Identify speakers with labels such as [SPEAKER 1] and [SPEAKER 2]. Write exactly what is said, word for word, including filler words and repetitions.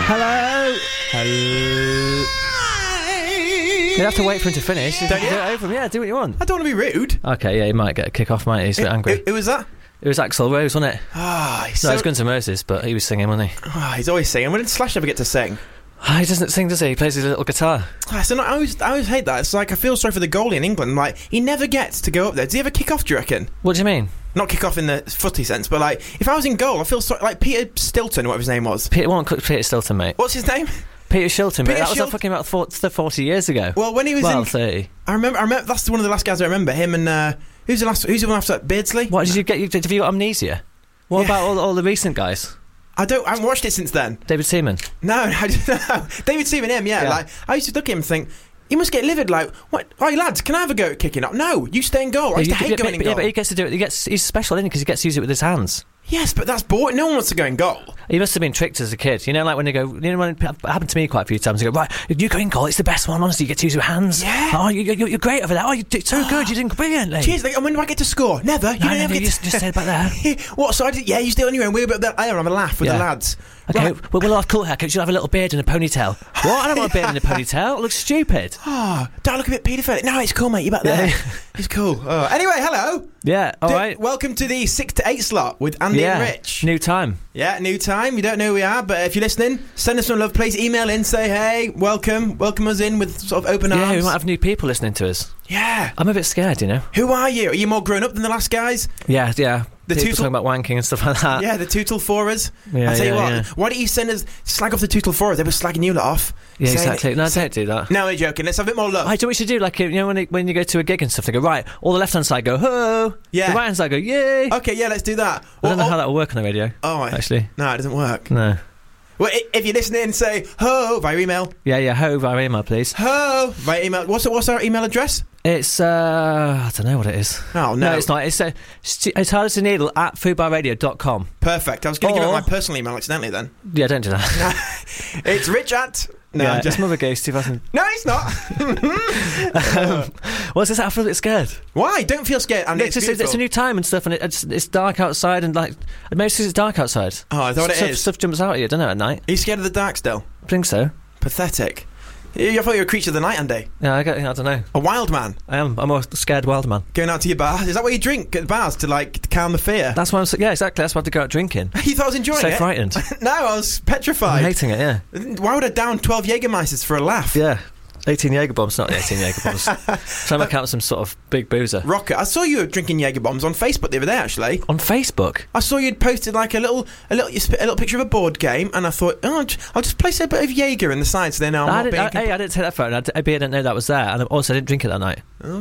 [SPEAKER 1] Hello. Hello. You have to wait for him to finish.
[SPEAKER 2] Don't you?
[SPEAKER 1] Do it over him. Yeah, do what you want.
[SPEAKER 2] I don't want to be rude.
[SPEAKER 1] Okay, yeah, he might get a kick off, might he? He's a bit angry.
[SPEAKER 2] Who, who was that?
[SPEAKER 1] It was Axl Rose, wasn't it?
[SPEAKER 2] Ah, he's
[SPEAKER 1] No,
[SPEAKER 2] so...
[SPEAKER 1] it was Guns N' Roses, but he was singing, wasn't he?
[SPEAKER 2] Ah, he's always singing. When did Slash ever get to sing?
[SPEAKER 1] Oh, he doesn't sing, does he? He plays his little guitar.
[SPEAKER 2] Ah, so no, I always, I always hate that. It's like I feel sorry for the goalie in England. Like he never gets to go up there. Does he ever kick off? Do you reckon?
[SPEAKER 1] What do you mean?
[SPEAKER 2] Not kick off in the footy sense, but like if I was in goal, I feel sorry. Like Peter Stilton, whatever his name was.
[SPEAKER 1] Peter, won't cook Peter Stilton, mate.
[SPEAKER 2] What's his name?
[SPEAKER 1] Peter Shilton, mate.
[SPEAKER 2] Peter
[SPEAKER 1] That was
[SPEAKER 2] Shil-
[SPEAKER 1] like fucking about forty, forty years ago.
[SPEAKER 2] Well, when he was
[SPEAKER 1] well,
[SPEAKER 2] in,
[SPEAKER 1] thirty.
[SPEAKER 2] I remember. I remember. That's one of the last guys I remember. Him and uh, who's the last? Who's the one after that? Beardsley.
[SPEAKER 1] What did you get? You, have you got amnesia? What
[SPEAKER 2] Yeah.
[SPEAKER 1] about all, all the recent guys?
[SPEAKER 2] I don't. I haven't watched it since then.
[SPEAKER 1] David Seaman.
[SPEAKER 2] No, I don't know. David Seaman, him. Yeah,
[SPEAKER 1] Yeah.
[SPEAKER 2] Like I used to look at him and think. He must get livid, like, what? Hey, lads, can I have a go at kicking up? No, you stay in goal. I used to
[SPEAKER 1] Yeah,
[SPEAKER 2] hate
[SPEAKER 1] yeah,
[SPEAKER 2] going
[SPEAKER 1] but,
[SPEAKER 2] in
[SPEAKER 1] yeah,
[SPEAKER 2] goal.
[SPEAKER 1] but he gets to do it. He gets. He's special, isn't he? Because he gets to use it with his hands.
[SPEAKER 2] Yes, but that's boring. No one wants to go in goal.
[SPEAKER 1] He must have been tricked as a kid. You know, like when they go. You know, when it happened to me quite a few times. They go, right, you go in goal. It's the best one. Honestly, you get to use your hands.
[SPEAKER 2] Yeah.
[SPEAKER 1] Oh, you, you, you're great over there. Oh, you did so good. You did brilliantly.
[SPEAKER 2] Cheers. Like, and when do I get to score? Never. You
[SPEAKER 1] No,
[SPEAKER 2] don't
[SPEAKER 1] no,
[SPEAKER 2] ever
[SPEAKER 1] no,
[SPEAKER 2] get
[SPEAKER 1] you
[SPEAKER 2] to...
[SPEAKER 1] just, just stay back there.
[SPEAKER 2] What? So I did. Yeah, you stay on your own. We're about there. I have a laugh with
[SPEAKER 1] Yeah.
[SPEAKER 2] the lads.
[SPEAKER 1] Okay,
[SPEAKER 2] Right.
[SPEAKER 1] well, we'll have cool haircuts. You'll have a little beard and a ponytail. What? I don't want a beard and a ponytail. It looks stupid.
[SPEAKER 2] Oh, don't I look a bit paedophilic. No, it's cool, mate. You're back there.
[SPEAKER 1] Yeah.
[SPEAKER 2] It's cool. Oh. Anyway, hello.
[SPEAKER 1] Yeah, all
[SPEAKER 2] D-
[SPEAKER 1] right.
[SPEAKER 2] Welcome to the six to eight slot with Andy
[SPEAKER 1] Yeah,
[SPEAKER 2] and Rich.
[SPEAKER 1] new time.
[SPEAKER 2] Yeah, new time. You don't know who we are, but if you're listening, send us some love. Please email in, say hey, welcome, welcome us in with sort of open
[SPEAKER 1] Yeah,
[SPEAKER 2] arms.
[SPEAKER 1] we might have new people listening to us.
[SPEAKER 2] Yeah.
[SPEAKER 1] I'm a bit scared, you know.
[SPEAKER 2] Who are you? Are you more grown up than the last guys?
[SPEAKER 1] Yeah, yeah.
[SPEAKER 2] The
[SPEAKER 1] People
[SPEAKER 2] two-
[SPEAKER 1] talking about wanking and stuff like that.
[SPEAKER 2] Yeah, the Tootle Forers.
[SPEAKER 1] Yeah,
[SPEAKER 2] I'll tell you
[SPEAKER 1] yeah,
[SPEAKER 2] what,
[SPEAKER 1] yeah.
[SPEAKER 2] why don't you send us slag off the Tootle Forers? They were slagging you lot off.
[SPEAKER 1] Yeah,
[SPEAKER 2] Saying
[SPEAKER 1] exactly.
[SPEAKER 2] it-
[SPEAKER 1] No,
[SPEAKER 2] say-
[SPEAKER 1] don't do that.
[SPEAKER 2] No, we're joking. Let's have a bit more love.
[SPEAKER 1] I do what we should do, like, you know, when, it, when you go to a gig and stuff, they go, right, all the left-hand side go, ho!
[SPEAKER 2] Yeah.
[SPEAKER 1] The right-hand side go, yay!
[SPEAKER 2] Okay, yeah, let's do that.
[SPEAKER 1] I don't know
[SPEAKER 2] Or-
[SPEAKER 1] how that will work on the radio,
[SPEAKER 2] Oh, right.
[SPEAKER 1] actually.
[SPEAKER 2] No, it doesn't work.
[SPEAKER 1] No.
[SPEAKER 2] Well, i- if you're listening, say ho via email.
[SPEAKER 1] Yeah, yeah, ho via email, please.
[SPEAKER 2] Ho via email. What's what's our email address?
[SPEAKER 1] It's, uh, I don't know what it is.
[SPEAKER 2] Oh, no.
[SPEAKER 1] No, it's not. It's, uh, st- it's hard as a needle at foodbar radio dot com.
[SPEAKER 2] Perfect. I was going to give
[SPEAKER 1] Or-
[SPEAKER 2] out my personal email accidentally then.
[SPEAKER 1] Yeah, don't do that.
[SPEAKER 2] It's rich at... No,
[SPEAKER 1] yeah,
[SPEAKER 2] I'm just...
[SPEAKER 1] it's Mother Goose two thousand.
[SPEAKER 2] No, it's not.
[SPEAKER 1] um, what's this? I feel a bit scared.
[SPEAKER 2] Why? Don't feel scared. And
[SPEAKER 1] No,
[SPEAKER 2] it's,
[SPEAKER 1] it's, just, it's
[SPEAKER 2] beautiful.
[SPEAKER 1] a new time and stuff, and it, it's, it's dark outside, and like mostly it's dark outside.
[SPEAKER 2] Oh, is that what it
[SPEAKER 1] stuff,
[SPEAKER 2] is?
[SPEAKER 1] Stuff jumps out at you, don't know, at night.
[SPEAKER 2] Are you scared of the dark still?
[SPEAKER 1] I think so.
[SPEAKER 2] Pathetic. I thought you were a creature of the night, Andy.
[SPEAKER 1] Yeah, I, get, I don't know.
[SPEAKER 2] A wild man.
[SPEAKER 1] I am. I'm a scared wild man.
[SPEAKER 2] Going out to your bar. Is that what you drink at bars to, like, to calm the fear?
[SPEAKER 1] That's why I'm. So, yeah, exactly. That's why I have to go out drinking.
[SPEAKER 2] You thought I was enjoying
[SPEAKER 1] so
[SPEAKER 2] it?
[SPEAKER 1] frightened.
[SPEAKER 2] No, I was petrified.
[SPEAKER 1] I'm hating it. Yeah.
[SPEAKER 2] Why would I down twelve Jägermeisters for a laugh?
[SPEAKER 1] Yeah. eighteen Jaeger bombs, not eighteen Jaeger bombs. Trying to make out some sort of big boozer.
[SPEAKER 2] Rocket. I saw you drinking Jaeger bombs on Facebook the other day, actually.
[SPEAKER 1] On Facebook.
[SPEAKER 2] I saw you'd posted like a little, a little, you sp- a little picture of a board game, and I thought, oh, I'll just, I'll just place a bit of Jaeger in the side, so then I'm
[SPEAKER 1] I
[SPEAKER 2] not
[SPEAKER 1] didn't,
[SPEAKER 2] being.
[SPEAKER 1] I, hey, I didn't take that photo. I, d- I didn't know that was there, and also I didn't drink it that night.
[SPEAKER 2] Okay.